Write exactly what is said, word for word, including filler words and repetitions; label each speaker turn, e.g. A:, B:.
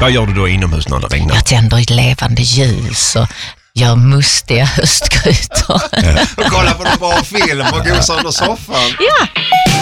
A: Vad gör du då inomhus när det regnar?
B: Jag tänder ett levande ljus och gör mustiga höstgrytor.
A: Ja. Och kolla på någon bra film och gosar under soffan.
B: Ja.